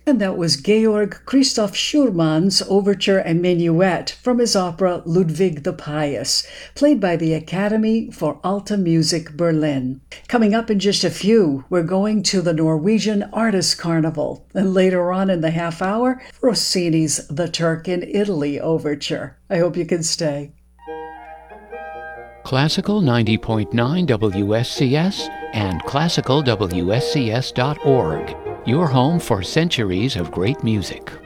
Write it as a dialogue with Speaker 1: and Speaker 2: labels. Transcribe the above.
Speaker 1: And that was Georg Christoph Schurmann's Overture and Minuet from his opera Ludwig the Pious, played by the Academy for Alta Music Berlin. Coming up in just a few, we're going to the Norwegian Artists' Carnival, and later on in the half hour, Rossini's The Turk in Italy Overture. I hope you can stay.
Speaker 2: Classical 90.9 WSCS and classicalwscs.org. Your home for centuries of great music.